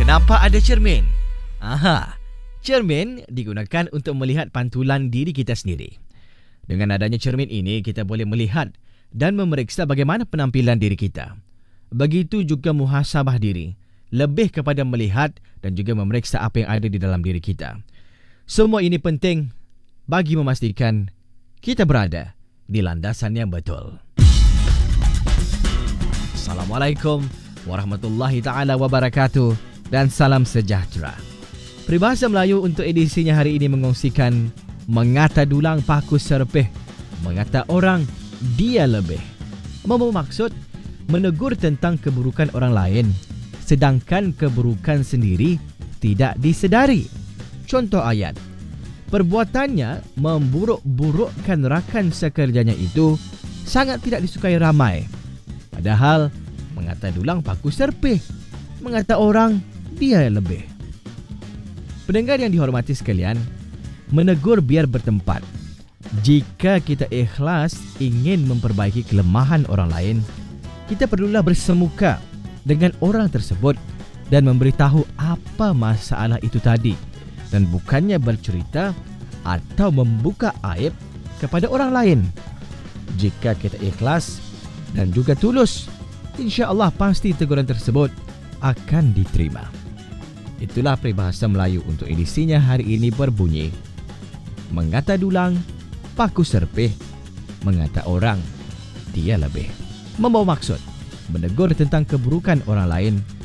Kenapa ada cermin? Cermin digunakan untuk melihat pantulan diri kita sendiri. Dengan adanya cermin ini, kita boleh melihat dan memeriksa bagaimana penampilan diri kita. Begitu juga muhasabah diri, lebih kepada melihat dan juga memeriksa apa yang ada di dalam diri kita. Semua ini penting bagi memastikan kita berada di landasan yang betul. Assalamualaikum warahmatullahi taala wabarakatuh dan salam sejahtera. Peribahasa Melayu untuk edisinya hari ini mengongsikan mengata dulang paku serpih, mengata orang dia lebih. Bermaksud menegur tentang keburukan orang lain sedangkan keburukan sendiri tidak disedari. Contoh ayat, perbuatannya memburuk-burukkan rakan sekerjanya itu sangat tidak disukai ramai. Padahal mengata dulang paku serpih, mengata orang dia lebih. Pendengar yang dihormati sekalian, menegur biar bertempat. Jika kita ikhlas ingin memperbaiki kelemahan orang lain, kita perlulah bersemuka dengan orang tersebut dan memberitahu apa masalah itu tadi, dan bukannya bercerita atau membuka aib kepada orang lain. Jika kita ikhlas dan juga tulus, insya-Allah pasti teguran tersebut akan diterima. Itulah peribahasa Melayu untuk edisinya hari ini berbunyi, mengata dulang paku serpih, mengata orang dia lebih. Membawa maksud menegur tentang keburukan orang lain